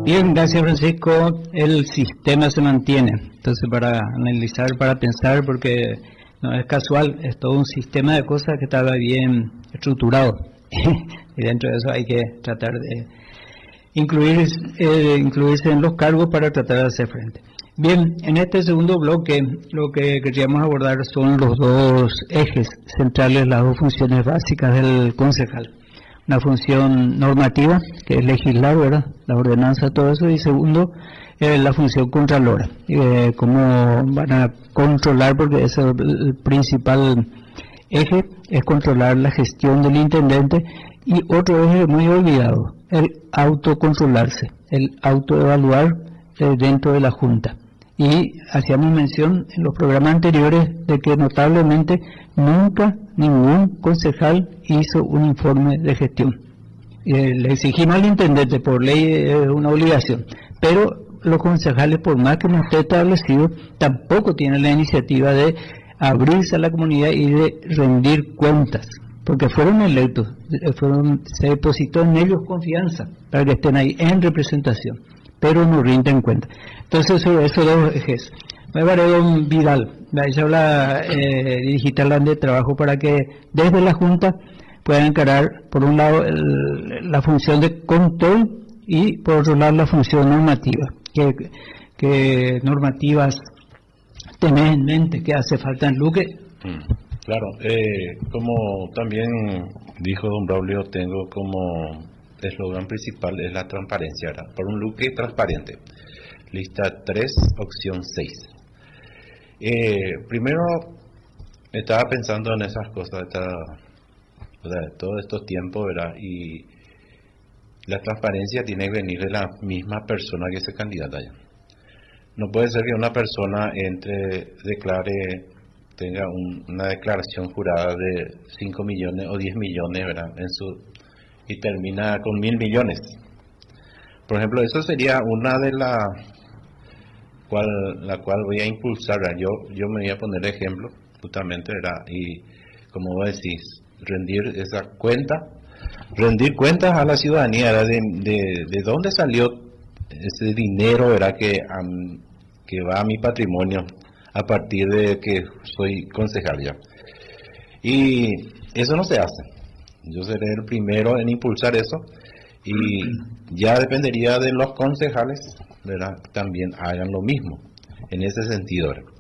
Bien, gracias Francisco. El sistema se mantiene. Entonces, para analizar, para pensar, porque no es casual, es todo un sistema de cosas que estaba bien estructurado. Y dentro de eso hay que tratar de incluirse en los cargos para tratar de hacer frente. Bien, en este segundo bloque lo que queríamos abordar son los dos ejes centrales, las dos funciones básicas del concejal. Una función normativa, que es legislar, ¿verdad?, la ordenanza, todo eso, y segundo, la función controlora. Cómo van a controlar, porque ese es el principal eje, es controlar la gestión del intendente, y otro eje muy olvidado, el autocontrolarse, el autoevaluar dentro de la Junta. Y hacíamos mención en los programas anteriores de que notablemente nunca ningún concejal hizo un informe de gestión. Le exigimos al intendente, por ley es una obligación, pero los concejales, por más que no esté establecido, tampoco tienen la iniciativa de abrirse a la comunidad y de rendir cuentas, porque fueron electos, se depositó en ellos confianza para que estén ahí en representación, pero no rinden cuenta. Entonces, esos dos ejes. Me parece don Vidal, ella habla digital de trabajo para que desde la Junta puedan encarar, por un lado, la función de control y, por otro lado, la función normativa. ¿Qué normativas tenés en mente que hace falta en Luque? Claro, como también dijo don Braulio, tengo como eslogan principal es la transparencia, ¿verdad? Por un Luque transparente. Lista 3, opción 6. Primero, estaba pensando en esas cosas, de todos estos tiempos, ¿verdad? Y la transparencia tiene que venir de la misma persona que se candidata ya. No puede ser que una persona tenga una declaración jurada de 5 millones o 10 millones, ¿verdad? Y termina con 1.000 millones. Por ejemplo, eso sería una de la cual voy a impulsar, ¿verdad? Yo me voy a poner ejemplo, justamente, ¿verdad? Y como vos decís, rendir cuentas a la ciudadanía, ¿verdad? De dónde salió ese dinero, ¿verdad? Que va a mi patrimonio a partir de que soy concejal ya. Y eso no se hace. Yo seré el primero en impulsar eso, y ya dependería de los concejales, ¿verdad?, también hagan lo mismo en ese sentido, ¿verdad?